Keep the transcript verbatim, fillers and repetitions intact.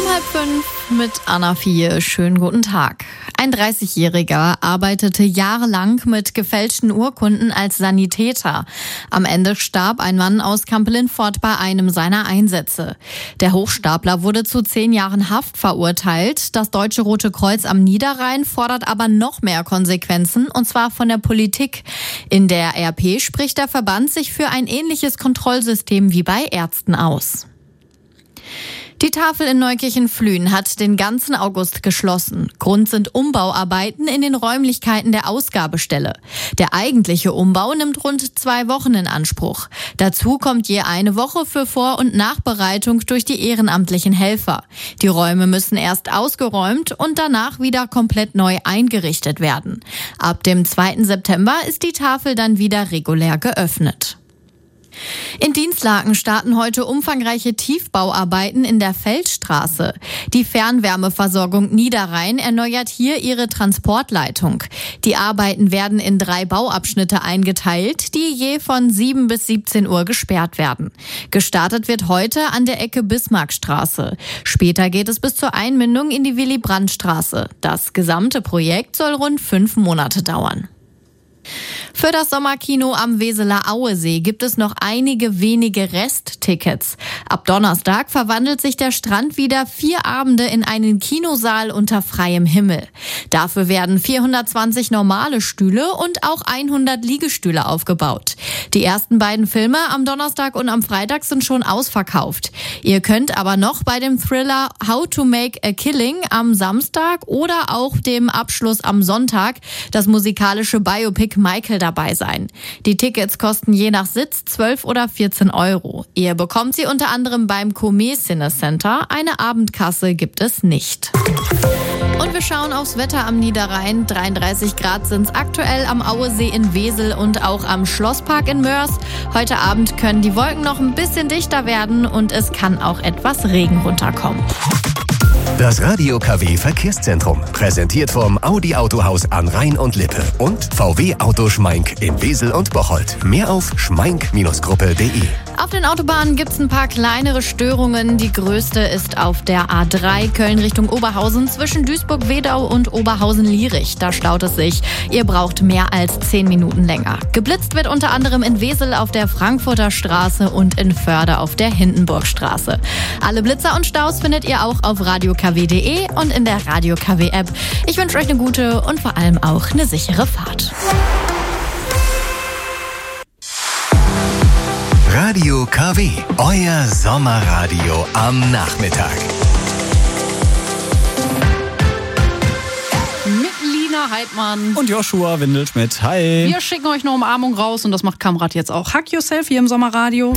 halb fünf mit Anna Vier. Schönen guten Tag. Ein dreißigjähriger arbeitete jahrelang mit gefälschten Urkunden als Sanitäter. Am Ende starb ein Mann aus Kampeln-Fort bei einem seiner Einsätze. Der Hochstapler wurde zu zehn Jahren Haft verurteilt. Das Deutsche Rote Kreuz am Niederrhein fordert aber noch mehr Konsequenzen, und zwar von der Politik. In der R P spricht der Verband sich für ein ähnliches Kontrollsystem wie bei Ärzten aus. Die Tafel in Neukirchen-Flühen hat den ganzen August geschlossen. Grund sind Umbauarbeiten in den Räumlichkeiten der Ausgabestelle. Der eigentliche Umbau nimmt rund zwei Wochen in Anspruch. Dazu kommt je eine Woche für Vor- und Nachbereitung durch die ehrenamtlichen Helfer. Die Räume müssen erst ausgeräumt und danach wieder komplett neu eingerichtet werden. Ab dem zweiten September ist die Tafel dann wieder regulär geöffnet. In Dinslaken starten heute umfangreiche Tiefbauarbeiten in der Feldstraße. Die Fernwärmeversorgung Niederrhein erneuert hier ihre Transportleitung. Die Arbeiten werden in drei Bauabschnitte eingeteilt, die je von sieben bis siebzehn Uhr gesperrt werden. Gestartet wird heute an der Ecke Bismarckstraße. Später geht es bis zur Einmündung in die Willy-Brandt-Straße. Das gesamte Projekt soll rund fünf Monate dauern. Für das Sommerkino am Weseler Auesee gibt es noch einige wenige Resttickets. Ab Donnerstag verwandelt sich der Strand wieder vier Abende in einen Kinosaal unter freiem Himmel. Dafür werden vierhundertzwanzig normale Stühle und auch hundert Liegestühle aufgebaut. Die ersten beiden Filme am Donnerstag und am Freitag sind schon ausverkauft. Ihr könnt aber noch bei dem Thriller How to Make a Killing am Samstag oder auch dem Abschluss am Sonntag, das musikalische Biopic Michael, dabei sein. Die Tickets kosten je nach Sitz zwölf oder vierzehn Euro. Ihr bekommt sie unter anderem beim Comet Cine Center. Eine Abendkasse gibt es nicht. Und wir schauen aufs Wetter am Niederrhein. dreiunddreißig Grad sind es aktuell am Auesee in Wesel und auch am Schlosspark in Mörs. Heute Abend können die Wolken noch ein bisschen dichter werden und es kann auch etwas Regen runterkommen. Das Radio K W Verkehrszentrum, präsentiert vom Audi Autohaus an Rhein und Lippe und V W Auto Schmeink in Wesel und Bocholt. Mehr auf schmeink Gruppe punkt de. Auf den Autobahnen gibt es ein paar kleinere Störungen. Die größte ist auf der A drei Köln Richtung Oberhausen zwischen Duisburg-Wedau und Oberhausen-Lierich. Da staut es sich. Ihr braucht mehr als zehn Minuten länger. Geblitzt wird unter anderem in Wesel auf der Frankfurter Straße und in Förde auf der Hindenburgstraße. Alle Blitzer und Staus findet ihr auch auf radio k w punkt de und in der Radio K W App. Ich wünsche euch eine gute und vor allem auch eine sichere Fahrt. Radio K W, euer Sommerradio am Nachmittag. Mit Lina Heidmann und Joshua Windelschmidt. Hi. Wir schicken euch eine Umarmung raus und das macht Kamrat jetzt auch. Hug Yourself hier im Sommerradio.